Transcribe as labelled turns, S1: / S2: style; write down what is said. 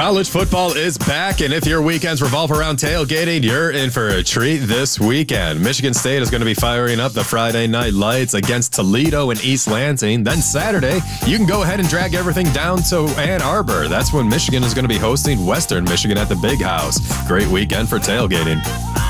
S1: College football is back, and if your weekends revolve around tailgating, you're in for a treat this weekend. Michigan State is going to be firing up the Friday Night Lights against Toledo and East Lansing. Then Saturday, you can go ahead and drag everything down to Ann Arbor. That's when Michigan is going to be hosting Western Michigan at the Big House. Great weekend for tailgating.